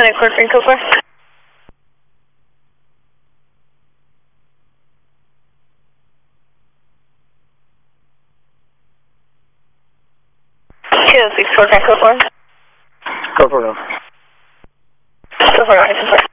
Clinic, Corcoran, code 4. Corcoran, code 4. Go for it. Go for it,